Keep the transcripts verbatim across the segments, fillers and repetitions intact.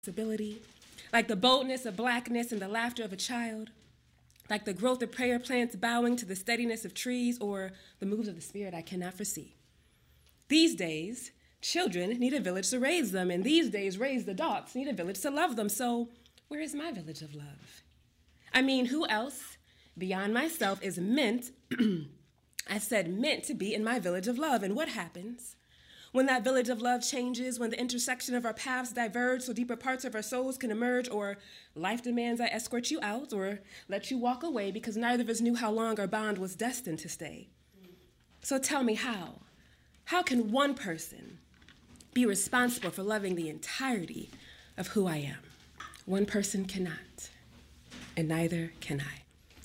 responsibility, like the boldness of blackness and the laughter of a child, like the growth of prayer plants bowing to the steadiness of trees, or the moves of the spirit I cannot foresee. These days, children need a village to raise them, and these days, raised adults need a village to love them. So where is my village of love? I mean, who else beyond myself is meant, I said meant to be in my village of love? And what happens when that village of love changes, when the intersection of our paths diverge so deeper parts of our souls can emerge, or life demands I escort you out or let you walk away because neither of us knew how long our bond was destined to stay? So tell me how. How can one person be responsible for loving the entirety of who I am? One person cannot, and neither can I.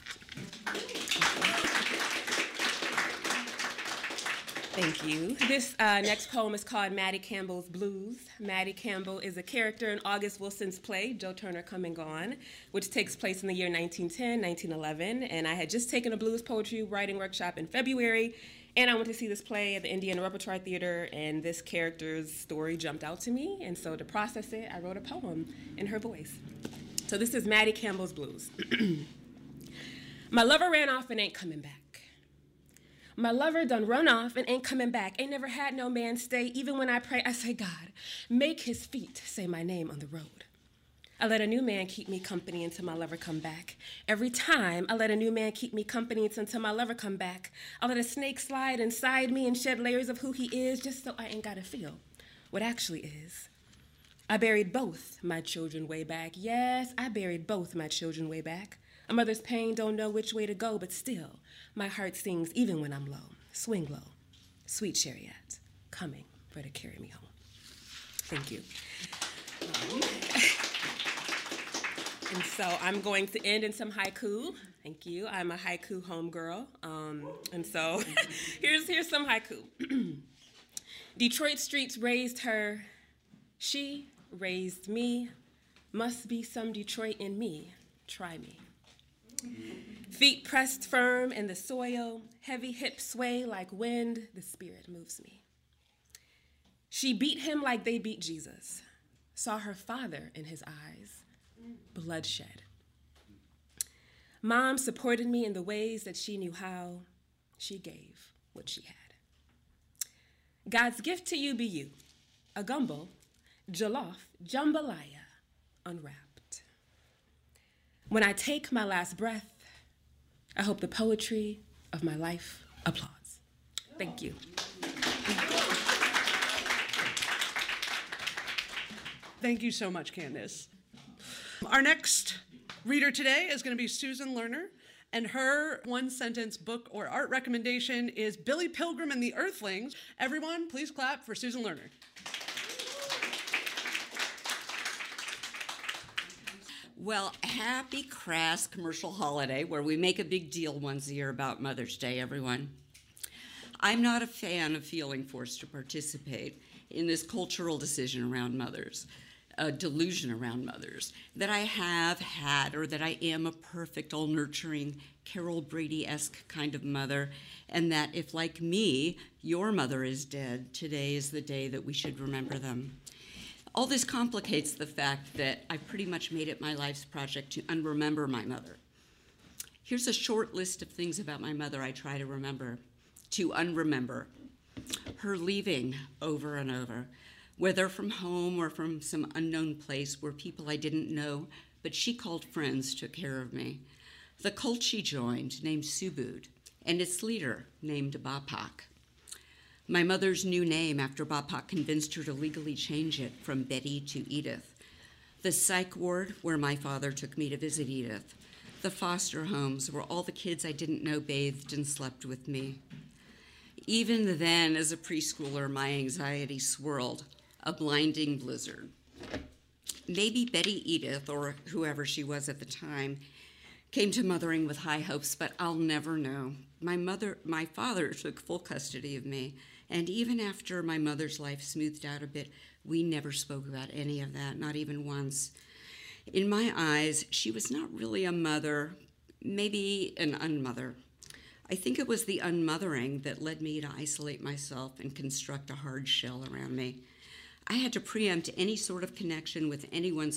Thank you. This uh, next poem is called Maddie Campbell's Blues. Maddie Campbell is a character in August Wilson's play, Joe Turner Come and Gone, which takes place in the year nineteen ten, nineteen eleven. And I had just taken a blues poetry writing workshop in February, and I went to see this play at the Indiana Repertoire Theater, and this character's story jumped out to me. And so to process it, I wrote a poem in her voice. So this is Maddie Campbell's Blues. My lover ran off and ain't coming back. My lover done run off and ain't coming back. Ain't never had no man stay. Even when I pray, I say, God, make his feet say my name on the road. I let a new man keep me company until my lover come back. Every time I let a new man keep me company until my lover come back. I let a snake slide inside me and shed layers of who he is just so I ain't gotta feel what actually is. I buried both my children way back. Yes, I buried both my children way back. A mother's pain don't know which way to go, but still, my heart sings even when I'm low. Swing low, sweet chariot, coming for to carry me home. Thank you. Um, and so I'm going to end in some haiku. Thank you. I'm a haiku homegirl. Um, and so here's, here's some haiku. Detroit streets raised her. She raised me. Must be some Detroit in me. Try me. Feet pressed firm in the soil, heavy hips sway like wind, the spirit moves me. She beat him like they beat Jesus, saw her father in his eyes, bloodshed. Mom supported me in the ways that she knew how. She gave what she had. God's gift to you be you, a gumbo, jollof, jambalaya, unwrapped. When I take my last breath, I hope the poetry of my life applauds. Thank you. Thank you so much, Candace. Our next reader today is going to be Susan Lerner, and her one-sentence book or art recommendation is Billy Pilgrim and the Earthlings. Everyone, please clap for Susan Lerner. Well, happy crass commercial holiday where we make a big deal once a year about Mother's Day, everyone. I'm not a fan of feeling forced to participate in this cultural decision around mothers, a delusion around mothers, that I have had or that I am a perfect, all-nurturing, Carol Brady-esque kind of mother, and that if, like me, your mother is dead, today is the day that we should remember them. All this complicates the fact that I've pretty much made it my life's project to unremember my mother. Here's a short list of things about my mother I try to remember, to unremember. Her leaving over and over, whether from home or from some unknown place where people I didn't know, but she called friends, took care of me. The cult she joined, named Subud, and its leader, named Bapak. My mother's new name after Bapak convinced her to legally change it from Betty to Edith. The psych ward where my father took me to visit Edith. The foster homes where all the kids I didn't know bathed and slept with me. Even then, as a preschooler, my anxiety swirled, a blinding blizzard. Maybe Betty Edith, or whoever she was at the time, came to mothering with high hopes, but I'll never know. My mother, my father took full custody of me. And even after my mother's life smoothed out a bit, we never spoke about any of that, not even once. In my eyes, she was not really a mother, maybe an unmother. I think it was the unmothering that led me to isolate myself and construct a hard shell around me. I had to preempt any sort of connection with anyone's